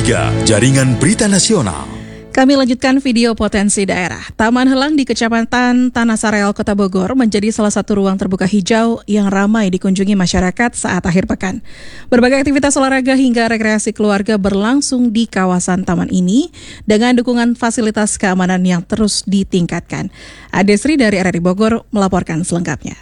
3, Jaringan Berita Nasional. Kami lanjutkan video potensi daerah. Taman Helang di Kecamatan Tanah Sareal, Kota Bogor menjadi salah satu ruang terbuka hijau yang ramai dikunjungi masyarakat saat akhir pekan. Berbagai aktivitas olahraga hingga rekreasi keluarga berlangsung di kawasan taman ini dengan dukungan fasilitas keamanan yang terus ditingkatkan. Adesri dari RRI Bogor melaporkan selengkapnya.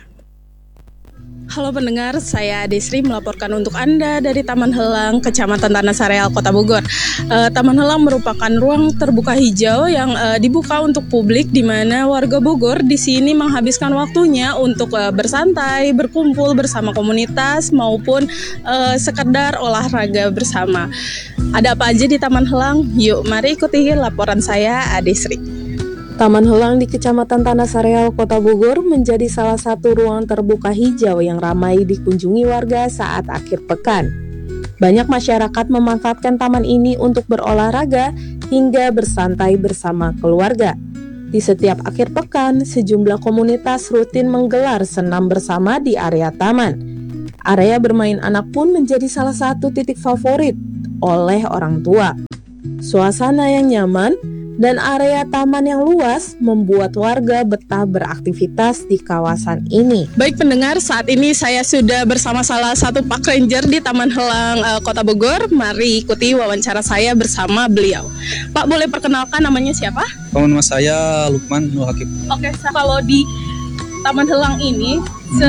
Halo pendengar, saya Adesri melaporkan untuk Anda dari Taman Helang, Kecamatan Tanah Sareal, Kota Bogor. Taman Helang merupakan ruang terbuka hijau yang dibuka untuk publik, di mana warga Bogor di sini menghabiskan waktunya untuk bersantai, berkumpul bersama komunitas maupun sekedar olahraga bersama. Ada apa aja di Taman Helang? Yuk, mari ikuti laporan saya, Adesri. Taman Helang di Kecamatan Tanah Sareal, Kota Bogor menjadi salah satu ruang terbuka hijau yang ramai dikunjungi warga saat akhir pekan. Banyak masyarakat memanfaatkan taman ini untuk berolahraga hingga bersantai bersama keluarga. Di setiap akhir pekan, sejumlah komunitas rutin menggelar senam bersama di area taman. Area bermain anak pun menjadi salah satu titik favorit oleh orang tua. Suasana yang nyaman dan area taman yang luas membuat warga betah beraktivitas di kawasan ini. Baik pendengar, saat ini saya sudah bersama salah satu Pak Ranger di Taman Helang Kota Bogor. Mari ikuti wawancara saya bersama beliau. Pak, boleh perkenalkan namanya siapa? Nama saya Lukman Nur Hakim. Oke, kalau di Taman Helang ini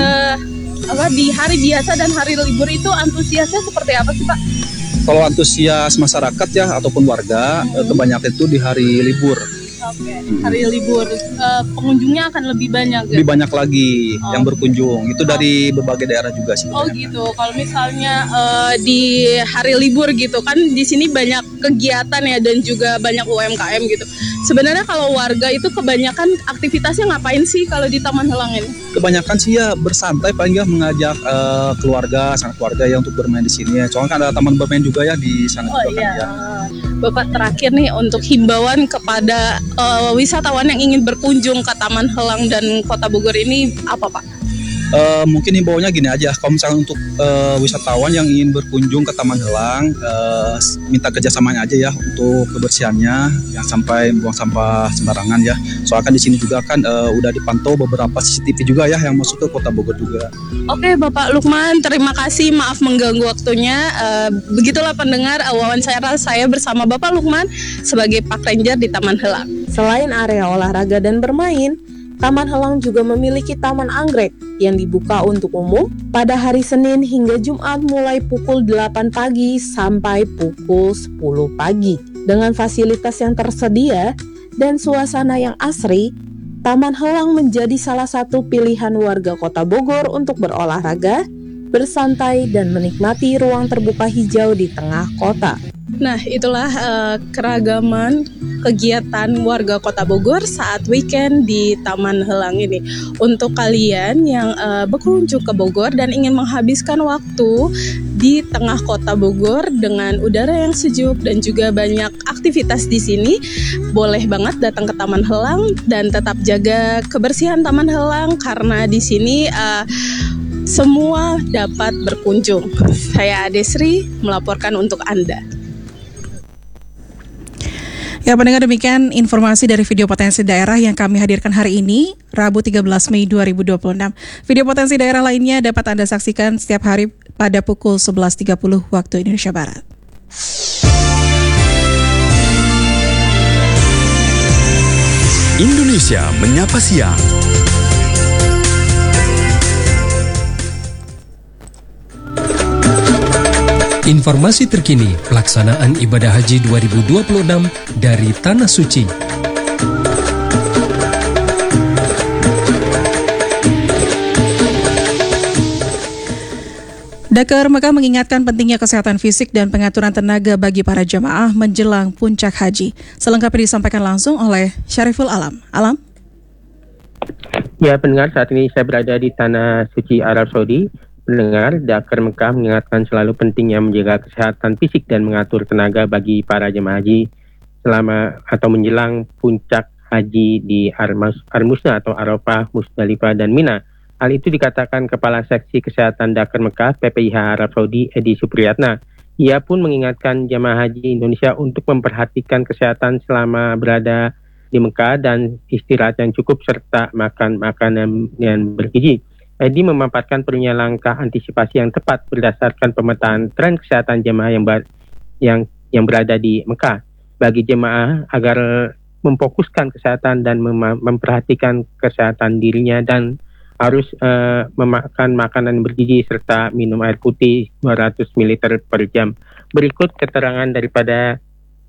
di hari biasa dan hari libur itu antusiasnya seperti apa sih Pak? Kalau antusias masyarakat ya ataupun warga kebanyakan itu di hari libur. Oke, hari libur pengunjungnya akan lebih banyak. Lebih banyak lagi yang berkunjung. Itu dari berbagai daerah juga sih. Oh gitu. Kalau misalnya di hari libur gitu kan di sini banyak kegiatan ya dan juga banyak UMKM gitu. Sebenarnya kalau warga itu kebanyakan aktivitasnya ngapain sih kalau di Taman Helang ini? Kebanyakan sih ya bersantai, paling nggak mengajak keluarga, sangat keluarga ya untuk bermain di sini. Soalnya kan ada taman bermain juga ya di sana juga kan ya. Bapak terakhir nih untuk himbauan kepada wisatawan yang ingin berkunjung ke Taman Helang dan Kota Bogor ini apa Pak? Mungkin himbauannya gini aja, kalau misalnya untuk wisatawan yang ingin berkunjung ke Taman Helang, minta kerjasamanya aja ya untuk kebersihannya, jangan sampai buang sampah sembarangan ya. Soalnya kan di sini juga kan udah dipantau beberapa CCTV juga ya yang masuk ke Kota Bogor juga. Oke Bapak Lukman, terima kasih, maaf mengganggu waktunya. Begitulah pendengar wawancara saya bersama Bapak Lukman sebagai Pak Ranger di Taman Helang. Selain area olahraga dan bermain, Taman Helang juga memiliki taman anggrek yang dibuka untuk umum pada hari Senin hingga Jumat mulai pukul 8 pagi sampai pukul 10 pagi. Dengan fasilitas yang tersedia dan suasana yang asri, Taman Helang menjadi salah satu pilihan warga Kota Bogor untuk berolahraga, bersantai, dan menikmati ruang terbuka hijau di tengah kota. Nah, itulah keragaman kegiatan warga Kota Bogor saat weekend di Taman Helang ini. Untuk kalian yang berkunjung ke Bogor dan ingin menghabiskan waktu di tengah Kota Bogor dengan udara yang sejuk dan juga banyak aktivitas di sini, boleh banget datang ke Taman Helang dan tetap jaga kebersihan Taman Helang karena di sini semua dapat berkunjung. Saya Adesri melaporkan untuk Anda. Ya pendengar, demikian informasi dari video potensi daerah yang kami hadirkan hari ini, Rabu 13 Mei 2026. Video potensi daerah lainnya dapat Anda saksikan setiap hari pada pukul 11.30 waktu Indonesia Barat. Indonesia Menyapa Siang. Informasi terkini pelaksanaan ibadah haji 2026 dari Tanah Suci. Dakar Mekah mengingatkan pentingnya kesehatan fisik dan pengaturan tenaga bagi para jamaah menjelang puncak haji. Selengkapnya disampaikan langsung oleh Syariful Alam. Alam? Ya pendengar, saat ini saya berada di Tanah Suci Arab Saudi. Pendengar, Dakar Mekah mengingatkan selalu pentingnya menjaga kesehatan fisik dan mengatur tenaga bagi para jemaah haji selama atau menjelang puncak haji di Armusna atau Arafah, Musdalifah, dan Mina. Hal itu dikatakan Kepala Seksi Kesehatan Dakar Mekah PPIH Arab Saudi Edi Supriyatna Ia pun mengingatkan jemaah haji Indonesia untuk memperhatikan kesehatan selama berada di Mekah dan istirahat yang cukup serta makan makanan yang bergizi. Edi memaparkan perlunya langkah antisipasi yang tepat berdasarkan pemetaan tren kesehatan jemaah yang berada di Mekah. Bagi jemaah agar memfokuskan kesehatan dan memperhatikan kesehatan dirinya dan harus memakan makanan bergizi serta minum air putih 200 ml per jam. Berikut keterangan daripada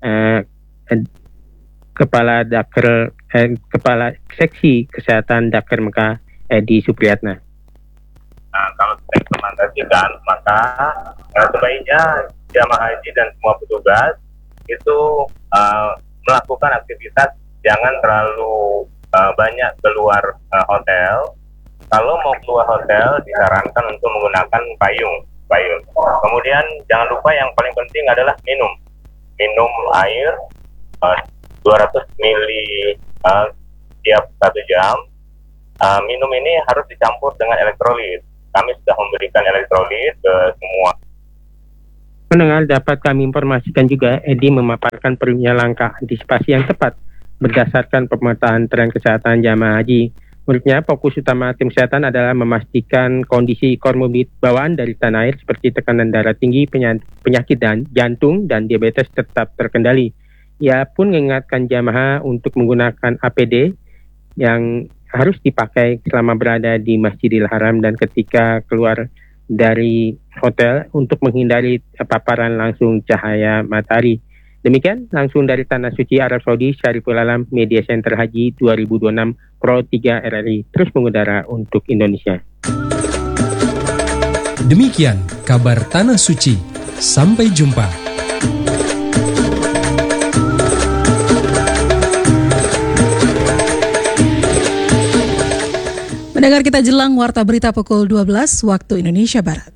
Kepala Seksi Kesehatan Dakar Mekah, Edi Supriyatna. Nah, kalau kita implementasikan, maka sebaiknya jamaah haji dan semua petugas itu melakukan aktivitas jangan terlalu banyak keluar hotel. Kalau mau keluar hotel, disarankan untuk menggunakan payung. Kemudian jangan lupa yang paling penting adalah minum air 200 ml tiap 1 jam. Minum ini harus dicampur dengan elektrolit. Kami sudah memberikan elektrolit ke semua. Pendengar, dapat kami informasikan juga Edi memaparkan perlunya langkah antisipasi yang tepat berdasarkan pemetaan tren kesehatan jamaah haji. Menurutnya, fokus utama tim kesehatan adalah memastikan kondisi komorbid bawaan dari tanah air seperti tekanan darah tinggi, penyakit jantung, dan diabetes tetap terkendali. Ia pun mengingatkan jamaah untuk menggunakan APD yang harus dipakai selama berada di Masjidil Haram dan ketika keluar dari hotel untuk menghindari paparan langsung cahaya matahari. Demikian langsung dari Tanah Suci Arab Saudi, Syariful Alam, Media Center Haji 2026 Pro 3 RRI terus mengudara untuk Indonesia. Demikian kabar Tanah Suci. Sampai jumpa. Mendengar kita jelang warta berita pukul 12 waktu Indonesia Barat.